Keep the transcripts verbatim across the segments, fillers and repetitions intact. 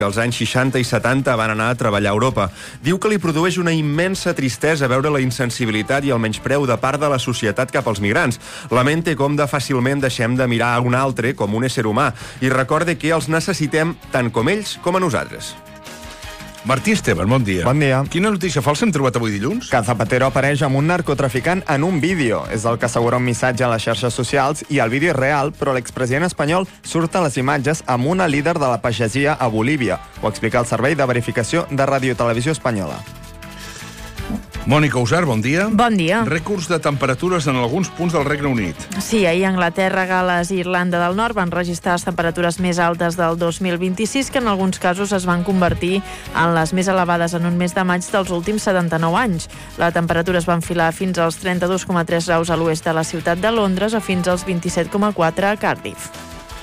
als anys seixanta i setanta van anar a treballar a Europa. Diu que li produeix una immensa tristesa veure la insensibilitat i el menyspreu de part de la societat cap als migrants. Lamenta com de fàcilment deixem de mirar a un altre com un ésser humà i recorde que els necessitem tant com ells com a nosaltres. Martí Esteban, bon dia. Bon dia. Quina notícia falsa hem trobat avui dilluns? Que Zapatero apareix amb un narcotraficant en un vídeo. És el que assegura un missatge a les xarxes socials i el vídeo és real, però l'expresident espanyol surt a les imatges amb una líder de la pagesia a Bolívia. Ho explica el Servei de Verificació de Ràdio Televisió Espanyola. Mònica Usar, bon dia. Bon dia. Rècords de temperatures en alguns punts del Regne Unit. Sí, ahir Anglaterra, Gal·les i Irlanda del Nord van registrar les temperatures més altes del dos mil vint-i-sis, que en alguns casos es van convertir en les més elevades en un mes de maig dels últims setanta-nou anys. La temperatura es va enfilar fins als trenta-dos coma tres graus a l'oest de la ciutat de Londres o fins als vint-i-set coma quatre a Cardiff.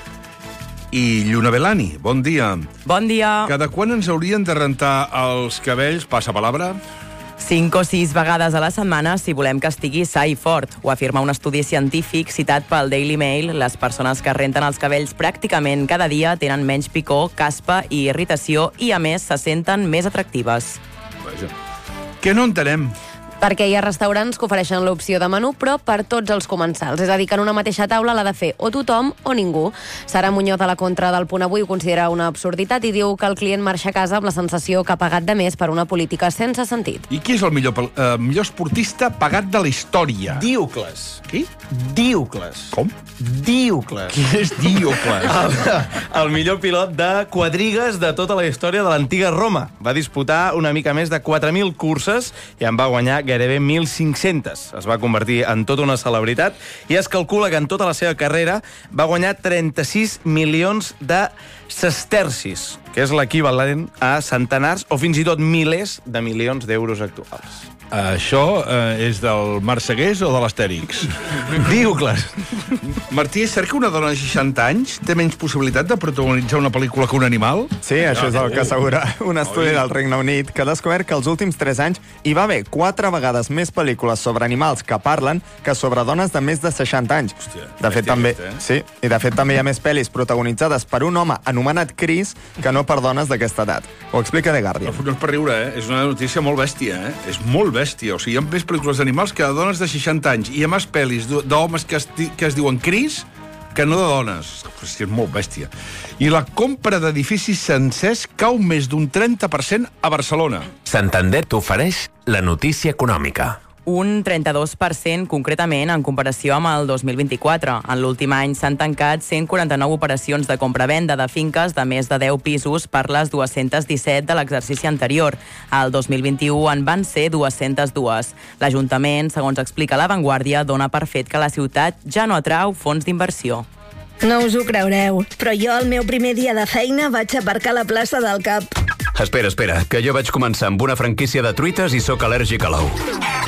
I Lluna Belani, bon dia. Bon dia. Cada quan ens haurien de rentar els cabells? Passa palabra? Cinc o sis vegades a la setmana si volem que estigui sa i fort. Ho afirma un estudi científic citat pel Daily Mail. Les persones que renten els cabells pràcticament cada dia tenen menys picor, caspa i irritació i, a més, se senten més atractives. Vaja. Què no entenem? Perquè hi ha restaurants que ofereixen l'opció de menú, però per tots els comensals. És a dir, que en una mateixa taula l'ha de fer o tothom o ningú. Sara Muñoz, a la contra del Punt Avui, ho considera una absurditat i diu que el client marxa a casa amb la sensació que ha pagat de més per una política sense sentit. I qui és el millor, uh, millor esportista pagat de la història? Díocles. Qui? Díocles. Com? Díocles. Qui és Díocles? El, el millor pilot de quadrigues de tota la història de l'antiga Roma. Va disputar una mica més de quatre mil curses i en va guanyar gairebé mil cinc-cents. Es va convertir en tota una celebritat i es calcula que en tota la seva carrera va guanyar trenta-sis milions de sestercis, que és l'equivalent a centenars o fins i tot milers de milions d'euros actuals. Això eh, és del Marseguers o de l'Astèrix? Díocles. Martí, és cert que una dona de seixanta anys té menys possibilitat de protagonitzar una pel·lícula que un animal? Sí, això és el que assegura un estudi del Regne Unit que ha descobert que els últims tres anys hi va haver quatre vegades més pel·lícules sobre animals que parlen que sobre dones de més de seixanta anys. Hòstia, de fet, bèstia també, aquesta, eh? sí, i de fet també hi ha més pel·lis protagonitzades per un home anomenat Chris que no per dones d'aquesta edat. Ho explica The Guardian. No és per riure, eh? És una notícia molt bèstia, eh? És molt bèstia. O sigui, hi ha més pel·lícules d'animals que de dones de seixanta anys. I hi ha més pel·lis d'homes que, es, que es diuen Chris que no de dones. És que és molt bèstia. I la compra d'edificis sencers cau més d'un trenta per cent a Barcelona. Santander t'ofereix la notícia econòmica. Un trenta-dos per cent, concretament, en comparació amb el dos mil vint-i-quatre. En l'últim any s'han tancat cent quaranta-nou operacions de compra-venda de finques de més de deu pisos per les dues-centes disset de l'exercici anterior. Al dos mil vint-i-u en van ser dues-centes dos. L'Ajuntament, segons explica La Vanguardia, dona per fet que la ciutat ja no atrau fons d'inversió. No us ho creureu, però jo el meu primer dia de feina vaig aparcar a la plaça del Cap. Espera, espera, que jo vaig començar amb una franquícia de truites i sóc al·lèrgic a l'ou.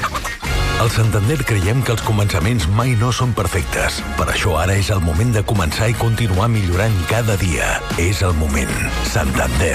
Al Santander creiem que els començaments mai no són perfectes. Per això ara és el moment de començar i continuar millorant cada dia. És el moment. Santander.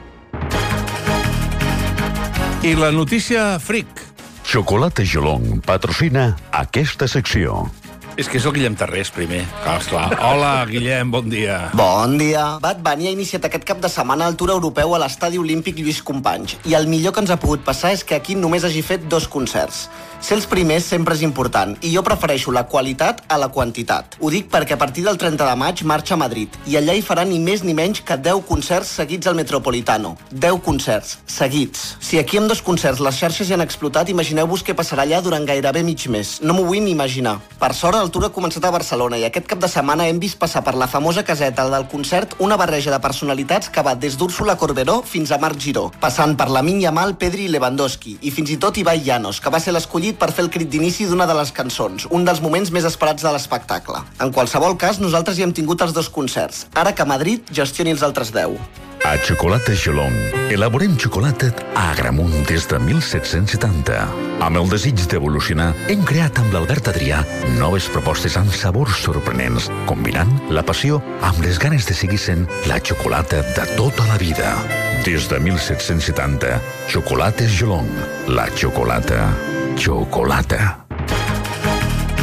I la notícia fric. Xocolata Jolong patrocina aquesta secció. És que és el Guillem Tarrés, primer. Clar, esclar. Hola, Guillem, bon dia. Bon dia. Bad Bunny ha iniciat aquest cap de setmana el Tour Europeu a l'Estadi Olímpic Lluís Companys. I el millor que ens ha pogut passar és que aquí només hagi fet dos concerts. Ser els primers sempre és important, i jo prefereixo la qualitat a la quantitat. Ho dic perquè a partir del trenta de maig marxa a Madrid, i allà hi farà ni més ni menys que deu concerts seguits al Metropolitano. deu concerts, seguits. Si aquí amb dos concerts les xarxes ja han explotat, imagineu-vos què passarà allà durant gairebé mig mes. No m'ho vull ni imaginar. Per sort, el tour ha començat a Barcelona, i aquest cap de setmana hem vist passar per la famosa caseta del concert una barreja de personalitats que va des d'Úrsula Corberó fins a Marc Giró, passant per Lamine Yamal, Pedri i Lewandowski, i fins i tot Ibai Llanos, que va ser l'escollit per fer el crit d'inici d'una de les cançons, un dels moments més esperats de l'espectacle. En qualsevol cas, nosaltres hi hem tingut els dos concerts. Ara que Madrid gestioni els altres deu. A Xocolata Jolong elaborem xocolata a Agramunt des de mil set-cents setanta. Amb el desig d'evolucionar, hem creat amb l'Albert Adrià noves propostes amb sabors sorprenents, combinant la passió amb les ganes de seguir sent la xocolata de tota la vida. Des de mil set-cents setanta, Xocolates Jolong, la xocolata, xocolata.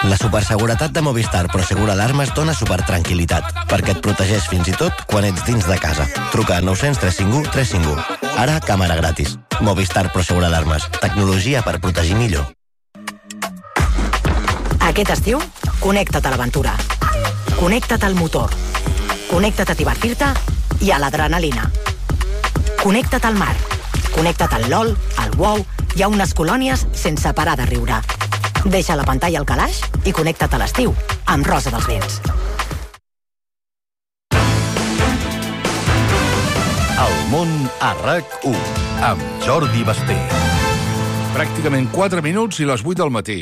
La superseguretat de Movistar Prosegur Alarmes dona supertranquil·litat, perquè et protegeix fins i tot quan ets dins de casa. Truca al nou cents tres cinc u tres cinc u. Ara, càmera gratis. Movistar Prosegur Alarmes. Tecnologia per protegir millor. Aquest estiu, connecta't a l'aventura. Connecta't al motor. Connecta't a divertir-te i a l'adrenalina. Connecta't al mar. Connecta't al LOL, al WoW i a unes colònies sense parar de riure. Deixa la pantalla al calaix i connecta't a l'estiu amb Rosa dels Vents. El món a RAC u amb Jordi Basté. Pràcticament quatre minuts i les vuit del matí.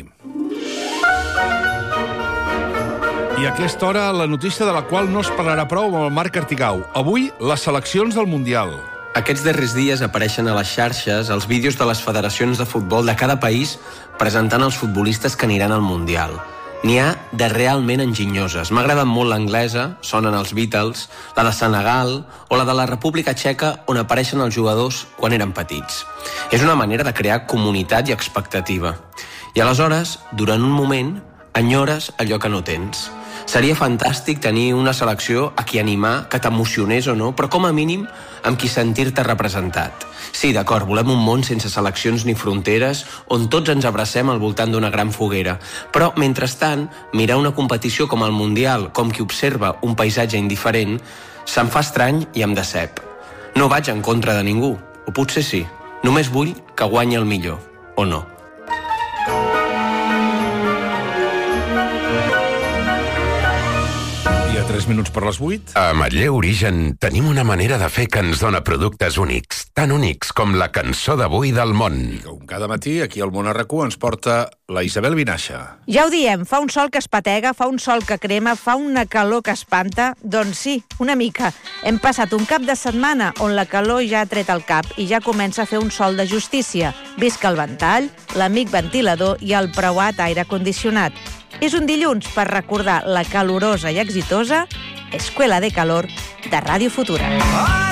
I a aquesta hora, la notícia de la qual no es parlarà prou amb el Marc Artigau. Avui, les seleccions del Mundial. Aquests darrers dies apareixen a les xarxes els vídeos de les federacions de futbol de cada país presentant els futbolistes que aniran al Mundial. N'hi ha de realment enginyoses. M'ha agradat molt l'anglesa, sonen els Beatles, la de Senegal o la de la República Txeca, on apareixen els jugadors quan eren petits. És una manera de crear comunitat i expectativa. I aleshores, durant un moment, enyores allò que no tens. Seria fantàstic tenir una selecció a qui animar, que t'emocionés o no, però com a mínim amb qui sentir-te representat. Sí, d'acord, volem un món sense seleccions ni fronteres, on tots ens abracem al voltant d'una gran foguera. Però, mentrestant, mirar una competició com el Mundial, com qui observa un paisatge indiferent, se'm fa estrany i em decep. No vaig en contra de ningú, o potser sí. Només vull que guanyi el millor, o no. tres minuts per les vuit. A Matller Origen tenim una manera de fer que ens dona productes únics, tan únics com la cançó d'avui del món. I com cada matí, aquí al Món a RAC u ens porta la Isabel Vinaixa. Ja ho diem, fa un sol que espatega, fa un sol que crema, fa una calor que espanta. Doncs sí, una mica. Hem passat un cap de setmana on la calor ja ha tret el cap i ja comença a fer un sol de justícia. Visca el ventall, l'amic ventilador i el preuat aire condicionat. És un dilluns per recordar la calorosa i exitosa Escuela de Calor de Ràdio Futura.